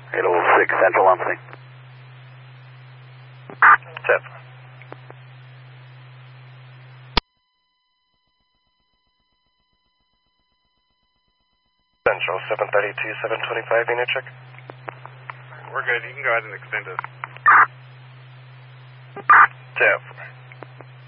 806 Central on scene. Tip. Central 732, 725, unit check. We're good. You can go ahead and extend us. Tip.